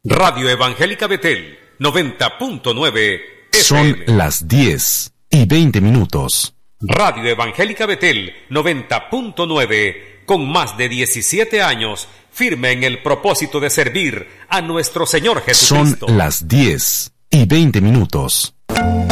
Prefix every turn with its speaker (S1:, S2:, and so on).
S1: Radio Evangélica Betel, 90.9
S2: Son
S1: FM.
S2: las 10:20.
S1: Radio Evangélica Betel, 90.9, con más de 17 años, firme en el propósito de servir a nuestro Señor Jesucristo.
S2: Son las 10:20.